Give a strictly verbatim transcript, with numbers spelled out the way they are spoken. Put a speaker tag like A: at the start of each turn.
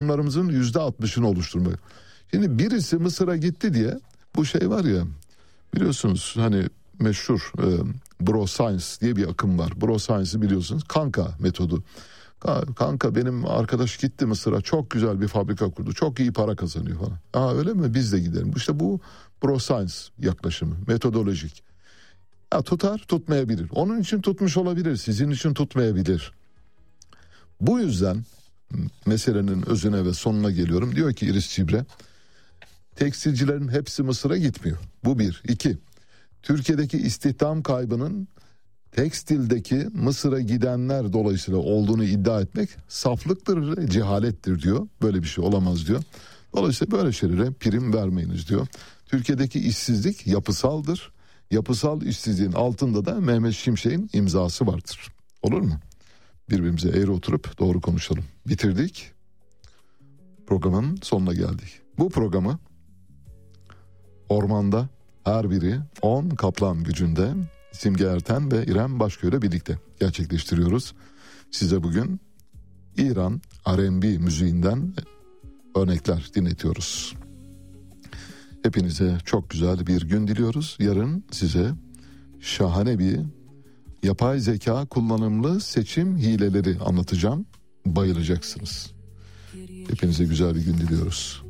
A: sorunlarımızın yüzde altmışını oluşturmak. Şimdi birisi Mısır'a gitti diye, bu şey var ya, biliyorsunuz hani meşhur e, Bro Science diye bir akım var. Bro Science'ı biliyorsunuz, kanka metodu. Kanka benim arkadaş gitti Mısır'a, çok güzel bir fabrika kurdu, çok iyi para kazanıyor falan. Aa öyle mi, biz de gidelim. İşte bu Bro Science yaklaşımı, metodolojik. Ya tutar, tutmayabilir. Onun için tutmuş olabilir, sizin için tutmayabilir. Bu yüzden meselenin özüne ve sonuna geliyorum. Diyor ki Iris Cibre, tekstilcilerin hepsi Mısır'a gitmiyor. Bu bir. İki, Türkiye'deki istihdam kaybının tekstildeki Mısır'a gidenler dolayısıyla olduğunu iddia etmek saflıktır, cehalettir diyor. Böyle bir şey olamaz diyor. Dolayısıyla böyle şeylere prim vermeyiniz diyor. Türkiye'deki işsizlik yapısaldır. Yapısal işsizliğin altında da Mehmet Şimşek'in imzası vardır. Olur mu? Birbirimize eğri oturup doğru konuşalım. Bitirdik. Programın sonuna geldik. Bu programı ormanda her biri on kaplan gücünde Simge Erten ve İrem Başköy ile birlikte gerçekleştiriyoruz. Size bugün İran R and B müziğinden örnekler dinletiyoruz. Hepinize çok güzel bir gün diliyoruz. Yarın size şahane bir yapay zeka kullanımlı seçim hileleri anlatacağım. Bayılacaksınız. Hepinize güzel bir gün diliyoruz.